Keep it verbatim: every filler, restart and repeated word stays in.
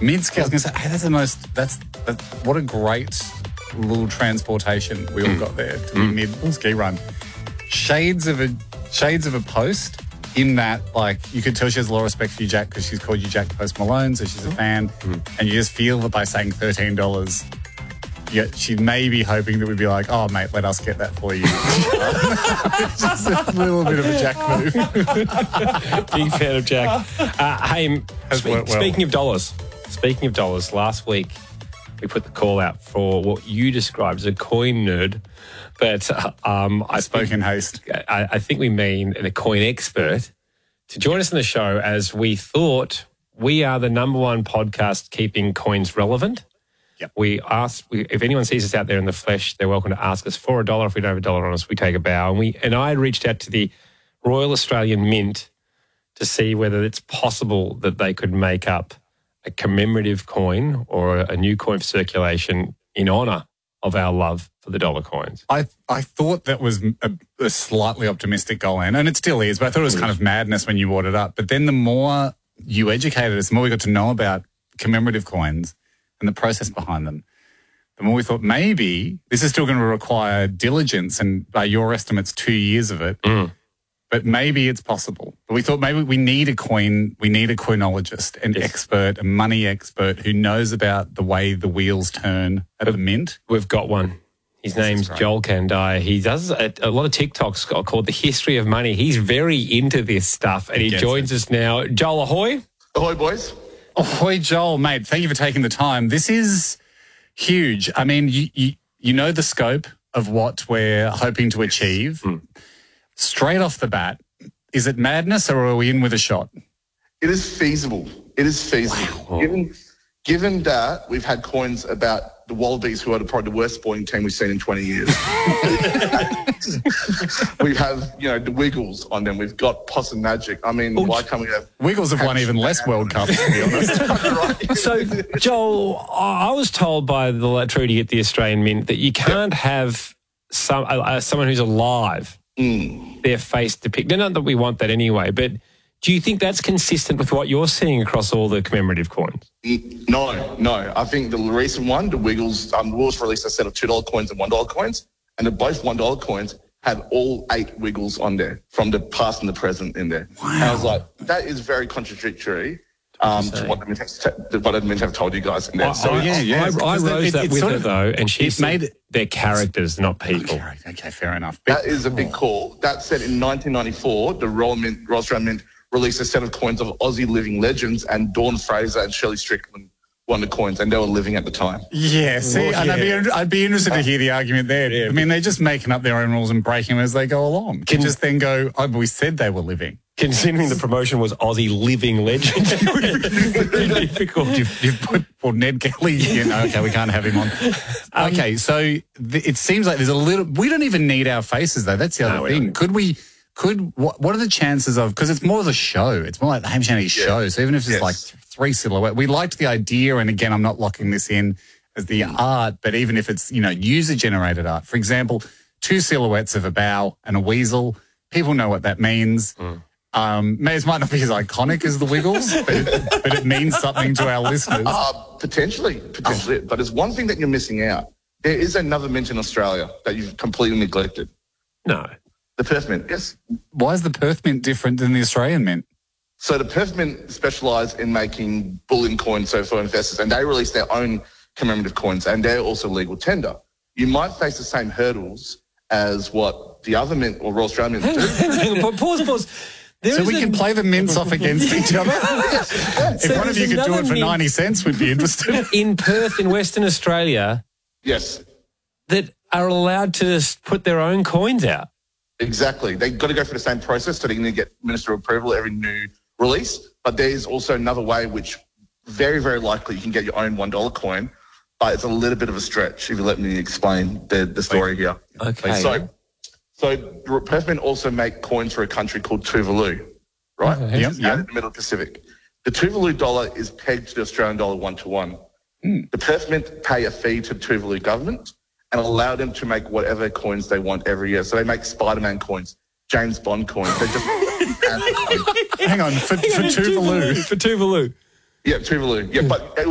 Mid ski, I was going to say, hey, that's the most, that's, that, what a great little transportation we all mm. got there to mm. mid ski run. Shades of a, shades of a Post in that, like, you could tell she has a lot of respect for you, Jack, because she's called you Jack Post Malone, so she's a fan. Mm. And you just feel that by saying thirteen dollars, yeah, she may be hoping that we'd be like, oh, mate, let us get that for you. Just a little bit of a Jack move. Big fan of Jack. Uh, hey, spe- well. speaking of dollars, speaking of dollars, last week we put the call out for what you described as a coin nerd. But um, I spoke think, in haste. I, I think we mean a coin expert to join us on the show, as we thought we are the number one podcast keeping coins relevant. Yep. We asked, we, if anyone sees us out there in the flesh, they're welcome to ask us for a dollar. If we don't have a dollar on us, we take a bow. And we and I had reached out to the Royal Australian Mint to see whether it's possible that they could make up a commemorative coin or a new coin for circulation in honour of our love for the dollar coins. I I thought that was a, a slightly optimistic goal, and it still is, but I thought it was kind of madness when you brought it up. But then the more you educated us, the more we got to know about commemorative coins and the process behind them, the more we thought maybe this is still going to require diligence and, by your estimates, two years of it. Mm. But maybe it's possible. But we thought maybe we need a coin, we need a coinologist, an yes. expert, a money expert who knows about the way the wheels turn at the mint. We've got one. His name's Joel Kandai. He does a, a lot of TikToks called The History of Money. He's very into this stuff, and he joins it. us now. Joel, ahoy. Ahoy, boys. Ahoy, Joel, mate. Thank you for taking the time. This is huge. I mean, you you, you know the scope of what we're hoping to achieve. Mm. Straight off the bat, is it madness or are we in with a shot? It is feasible. It is feasible. Wow. Given, given that we've had coins about the Wallabies, who are probably the worst sporting team we've seen in twenty years. We have, you know, the Wiggles on them. We've got Possum Magic. I mean, Ooh, why can't we have... Wiggles have won even less World Cups, to be honest. Right. So, Joel, I was told by the Trudy at the Australian Mint that you can't yep. have some uh, someone who's alive... Mm. their face depicted. Not that we want that anyway, but do you think that's consistent with what you're seeing across all the commemorative coins? No, no. I think the recent one, the Wiggles, um, the Wiggles released a set of two dollar coins and one dollar coins, and the both one dollar coins had all eight Wiggles on there, from the past and the present in there. Wow. And I was like, that is very contradictory um, to what the Mint have, what the Mint have told you guys in there. I, so I, yeah, yeah. I, I rose it, that with her, though, and she made it. They're characters, not people. Okay, okay, fair enough. That is a big call. That said, in nineteen ninety-four, the Royal Mint, Royal Australian Mint released a set of coins of Aussie living legends, and Dawn Fraser and Shirley Strickland won the coins, and they were living at the time. Yeah, see, well, and yeah. I'd, be, I'd be interested to hear the argument there. Yeah. I mean, they're just making up their own rules and breaking them as they go along. Can just then go, oh, but we said they were living. Considering the promotion was Aussie living legend, it would be very difficult. You've, you've put well, Ned Kelly, you know, okay, we can't have him on. Um, okay, so th- it seems like there's a little, we don't even need our faces though. That's the other no, thing. Could we, could, what, what are the chances of, because it's more of a show. It's more like the Hamish Andy yeah. show. So even if it's yes. like three silhouettes, we liked the idea. And again, I'm not locking this in as the mm. art, but even if it's, you know, user generated art, for example, two silhouettes of a bow and a weasel, people know what that means. Mm. Um, it might not be as iconic as the Wiggles, but, but it means something to our listeners. Uh, potentially, potentially. Oh. But there's one thing that you're missing out. There is another mint in Australia that you've completely neglected. No. The Perth Mint, yes. Why is the Perth Mint different than the Australian Mint? So the Perth Mint specialise in making bullion coins so for investors, and they release their own commemorative coins, and they're also legal tender. You might face the same hurdles as what the other mint or Royal Australian Mint do. Hang on, pause, pause. There so we a... can play the mints off against each other? Yes, yes. If so one of you could do it for ninety cents, we'd be interested. In Perth, in Western Australia, yes, that are allowed to just put their own coins out. Exactly. They've got to go through the same process, so they're going to get minister approval every new release. But there's also another way which very, very likely you can get your own one dollar coin, but it's a little bit of a stretch if you let me explain the, the story here. Okay. So, So Perth Mint also make coins for a country called Tuvalu, right? Okay. Yep, it's yep. out in the Middle Pacific. The Tuvalu dollar is pegged to the Australian dollar one to one. Mm. The Perth Mint pay a fee to the Tuvalu government and allow them to make whatever coins they want every year. So they make Spider-Man coins, James Bond coins. They just hang on for, for Tuvalu. For Tuvalu. Yeah, Tuvalu. Yeah, but